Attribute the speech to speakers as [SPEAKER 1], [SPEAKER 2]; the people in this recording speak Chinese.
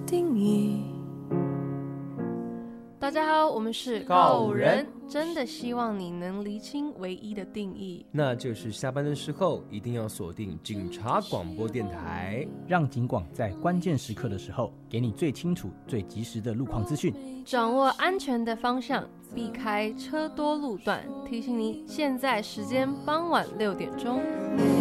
[SPEAKER 1] 定义。
[SPEAKER 2] 大家好，我们是
[SPEAKER 3] 告人，
[SPEAKER 2] 真的希望你能厘清唯一的定义，
[SPEAKER 3] 那就是下班的时候一定要锁定警察广播电台，
[SPEAKER 4] 让警广在关键时刻的时候给你最清楚最及时的路况资讯，
[SPEAKER 2] 掌握安全的方向，避开车多路段。提醒您，现在时间傍晚6点钟。